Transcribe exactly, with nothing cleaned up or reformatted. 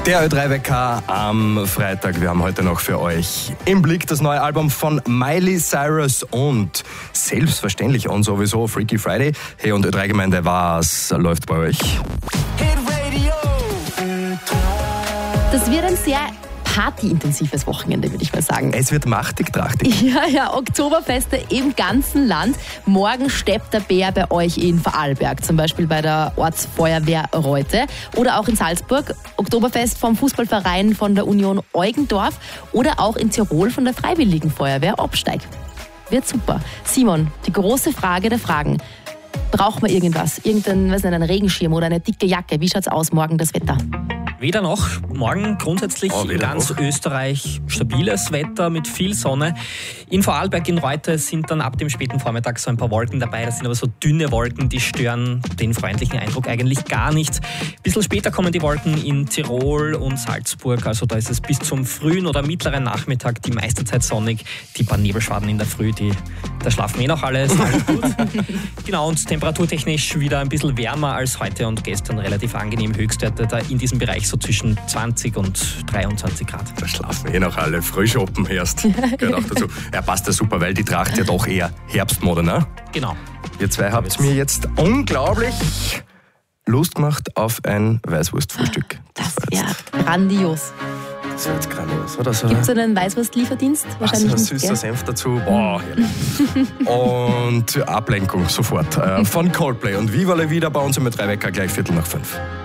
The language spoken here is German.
Der Ö drei Wecker am Freitag. Wir haben heute noch für euch im Blick das neue Album von Miley Cyrus und selbstverständlich und sowieso Freaky Friday. Hey und Ö drei Gemeinde, was läuft bei euch? Das wird ein sehr partyintensives Wochenende, würde ich mal sagen. Es wird machtig, trachtig. Ja, ja, Oktoberfeste im ganzen Land. Morgen steppt der Bär bei euch in Vorarlberg, zum Beispiel bei der Ortsfeuerwehr Reute oder auch in Salzburg. Oktoberfest vom Fußballverein von der Union Eugendorf oder auch in Tirol von der Freiwilligen Feuerwehr Obsteig. Wird super. Simon, die große Frage der Fragen. Braucht man irgendwas? Irgendeinen, weiß nicht, einen Regenschirm oder eine dicke Jacke? Wie schaut's aus morgen das Wetter? Weder noch. Morgen grundsätzlich oh, in ganz noch. Österreich stabiles Wetter mit viel Sonne. In Vorarlberg, in Reute sind dann ab dem späten Vormittag so ein paar Wolken dabei. Das sind aber so dünne Wolken, die stören den freundlichen Eindruck eigentlich gar nicht. Ein bisschen später kommen die Wolken in Tirol und Salzburg. Also da ist es bis zum frühen oder mittleren Nachmittag die meiste Zeit sonnig. Die paar Nebelschwaden in der Früh, die, da schlafen eh noch alle. Ist alles gut. Genau, und temperaturtechnisch wieder ein bisschen wärmer als heute und gestern. Relativ angenehm. Höchstwerte da in diesem Bereich so zwischen zwanzig und dreiundzwanzig Grad. Da schlafen eh noch alle. Frühschoppen erst. Gehört auch dazu. Ja, passt ja super, weil die Tracht ja doch eher Herbstmode, ne? Genau. Ihr zwei habt mir jetzt unglaublich Lust gemacht auf ein Weißwurstfrühstück. Das wäre grandios. Das wäre jetzt grandios, oder? So Gibt es einen Weißwurstlieferdienst? Wahrscheinlich so ein nicht, süßer gell? Senf dazu. Boah, herrlich. Und Ablenkung sofort. Äh, von Coldplay und Viva la Vida bei uns im Ö drei Wecker gleich Viertel nach fünf.